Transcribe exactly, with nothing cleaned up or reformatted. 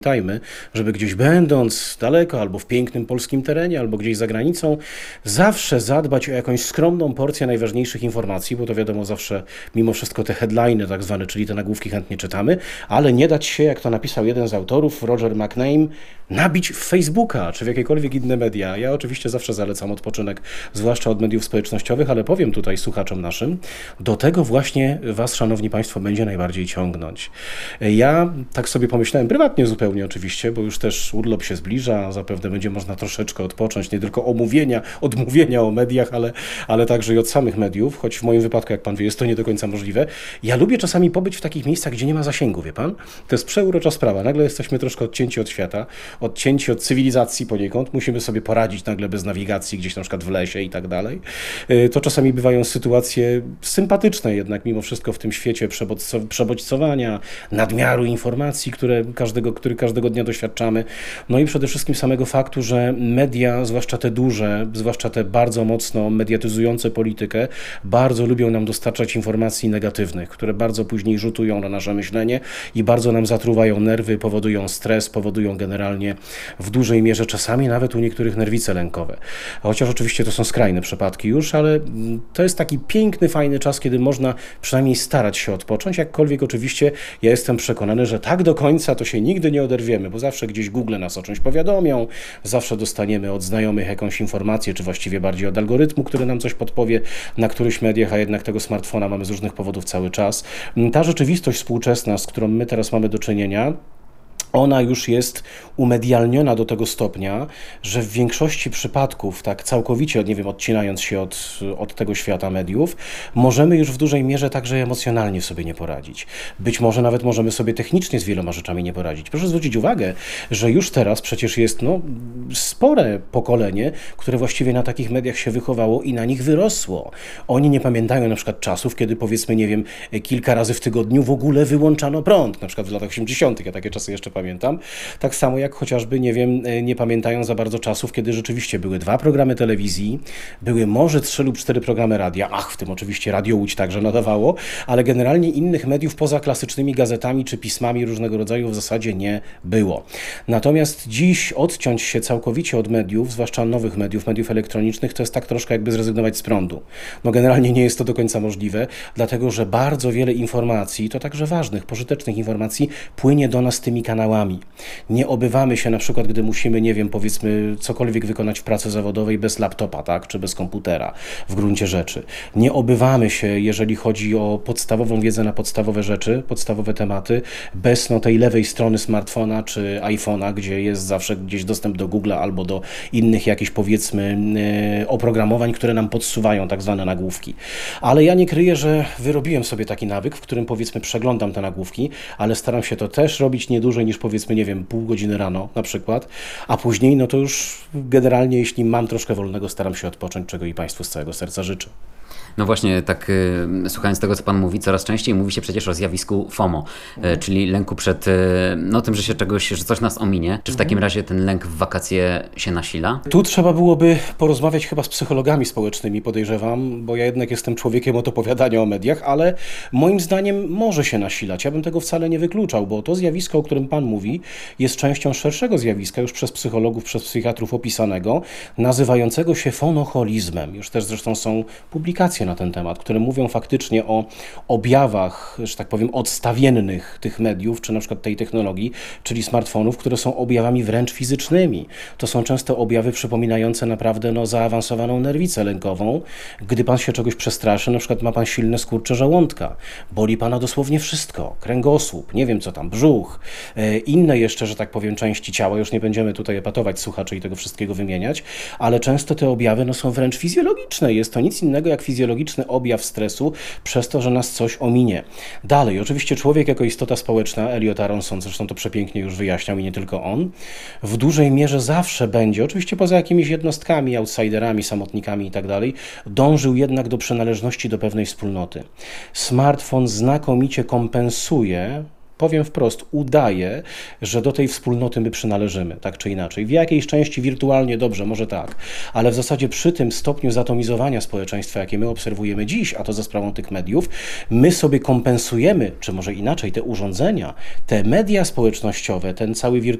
Pamiętajmy, żeby gdzieś będąc daleko, albo w pięknym polskim terenie, albo gdzieś za granicą, zawsze zadbać o jakąś skromną porcję najważniejszych informacji, bo to wiadomo, zawsze mimo wszystko te headliny tak zwane, czyli te nagłówki chętnie czytamy, ale nie dać się, jak to napisał jeden z autorów, Roger McName, nabić w Facebooka, czy w jakiekolwiek inne media. Ja oczywiście zawsze zalecam odpoczynek, zwłaszcza od mediów społecznościowych, ale powiem tutaj słuchaczom naszym, do tego właśnie was, szanowni państwo, będzie najbardziej ciągnąć. Ja tak sobie pomyślałem, prywatnie zupełnie, oczywiście, bo już też urlop się zbliża, zapewne będzie można troszeczkę odpocząć, nie tylko omówienia, odmówienia o mediach, ale, ale także i od samych mediów, choć w moim wypadku, jak pan wie, jest to nie do końca możliwe. Ja lubię czasami pobyć w takich miejscach, gdzie nie ma zasięgu, wie pan? To jest przeurocza sprawa. Nagle jesteśmy troszkę odcięci od świata, odcięci od cywilizacji poniekąd, musimy sobie poradzić nagle bez nawigacji gdzieś na przykład w lesie i tak dalej. To czasami bywają sytuacje sympatyczne jednak mimo wszystko w tym świecie przebodźcowania, nadmiaru informacji, które każdego, który każdego dnia doświadczamy. No i przede wszystkim samego faktu, że media, zwłaszcza te duże, zwłaszcza te bardzo mocno mediatyzujące politykę, bardzo lubią nam dostarczać informacji negatywnych, które bardzo później rzutują na nasze myślenie i bardzo nam zatruwają nerwy, powodują stres, powodują generalnie w dużej mierze czasami nawet u niektórych nerwice lękowe. Chociaż oczywiście to są skrajne przypadki już, ale to jest taki piękny, fajny czas, kiedy można przynajmniej starać się odpocząć, jakkolwiek oczywiście ja jestem przekonany, że tak do końca to się nigdy nie oderwiemy, bo zawsze gdzieś Google nas o czymś powiadomią, zawsze dostaniemy od znajomych jakąś informację, czy właściwie bardziej od algorytmu, który nam coś podpowie na którychś mediach, a jednak tego smartfona mamy z różnych powodów cały czas. Ta rzeczywistość współczesna, z którą my teraz mamy do czynienia, ona już jest umedialniona do tego stopnia, że w większości przypadków, tak całkowicie, nie wiem, odcinając się od, od tego świata mediów, możemy już w dużej mierze także emocjonalnie sobie nie poradzić. Być może nawet możemy sobie technicznie z wieloma rzeczami nie poradzić. Proszę zwrócić uwagę, że już teraz przecież jest no, spore pokolenie, które właściwie na takich mediach się wychowało i na nich wyrosło. Oni nie pamiętają na przykład czasów, kiedy powiedzmy, nie wiem, kilka razy w tygodniu w ogóle wyłączano prąd, na przykład w latach osiemdziesiątych. Ja takie czasy jeszcze pamiętam. Pamiętam. Tak samo jak chociażby, nie wiem, nie pamiętają za bardzo czasów, kiedy rzeczywiście były dwa programy telewizji, były może trzy lub cztery programy radia, ach, w tym oczywiście Radio Łódź także nadawało, ale generalnie innych mediów poza klasycznymi gazetami czy pismami różnego rodzaju w zasadzie nie było. Natomiast dziś odciąć się całkowicie od mediów, zwłaszcza nowych mediów, mediów elektronicznych, to jest tak troszkę jakby zrezygnować z prądu. No generalnie nie jest to do końca możliwe, dlatego że bardzo wiele informacji, to także ważnych, pożytecznych informacji, płynie do nas tymi kanałami. Nie obywamy się na przykład, gdy musimy, nie wiem, powiedzmy cokolwiek wykonać w pracy zawodowej bez laptopa, tak, czy bez komputera w gruncie rzeczy. Nie obywamy się, jeżeli chodzi o podstawową wiedzę na podstawowe rzeczy, podstawowe tematy, bez no, tej lewej strony smartfona czy iPhone'a, gdzie jest zawsze gdzieś dostęp do Google'a albo do innych jakichś powiedzmy yy, oprogramowań, które nam podsuwają tak zwane nagłówki. Ale ja nie kryję, że wyrobiłem sobie taki nawyk, w którym powiedzmy przeglądam te nagłówki, ale staram się to też robić nie dłużej niż powiedzmy, nie wiem, pół godziny rano na przykład, a później no to już generalnie, jeśli mam troszkę wolnego, staram się odpocząć, czego i Państwu z całego serca życzę. No właśnie, tak y, słuchając tego, co Pan mówi, coraz częściej mówi się przecież o zjawisku FOMO, y, czyli lęku przed y, no, tym, że się czegoś, że coś nas ominie. Czy w takim razie ten lęk w wakacje się nasila? Tu trzeba byłoby porozmawiać chyba z psychologami społecznymi, podejrzewam, bo ja jednak jestem człowiekiem od opowiadania o mediach, ale moim zdaniem może się nasilać. Ja bym tego wcale nie wykluczał, bo to zjawisko, o którym Pan mówi, jest częścią szerszego zjawiska, już przez psychologów, przez psychiatrów opisanego, nazywającego się fonoholizmem. Już też zresztą są publikacje na ten temat, które mówią faktycznie o objawach, że tak powiem, odstawiennych tych mediów, czy na przykład tej technologii, czyli smartfonów, które są objawami wręcz fizycznymi. To są często objawy przypominające naprawdę no, zaawansowaną nerwicę lękową. Gdy Pan się czegoś przestraszy, na przykład ma Pan silne skurcze żołądka, boli Pana dosłownie wszystko, kręgosłup, nie wiem co tam, brzuch, inne jeszcze, że tak powiem, części ciała, już nie będziemy tutaj epatować słuchaczy i tego wszystkiego wymieniać, ale często te objawy no, są wręcz fizjologiczne. Jest to nic innego jak fizjologiczne objaw stresu przez to, że nas coś ominie. Dalej, oczywiście człowiek jako istota społeczna, Elliot Aronson zresztą to przepięknie już wyjaśniał i nie tylko on, w dużej mierze zawsze będzie, oczywiście poza jakimiś jednostkami, outsiderami, samotnikami i tak dalej, dążył jednak do przynależności do pewnej wspólnoty. Smartfon znakomicie kompensuje powiem wprost, udaje, że do tej wspólnoty my przynależymy, tak czy inaczej. W jakiejś części wirtualnie dobrze, może tak, ale w zasadzie przy tym stopniu zatomizowania społeczeństwa, jakie my obserwujemy dziś, a to za sprawą tych mediów, my sobie kompensujemy, czy może inaczej, te urządzenia, te media społecznościowe, ten cały wirtualny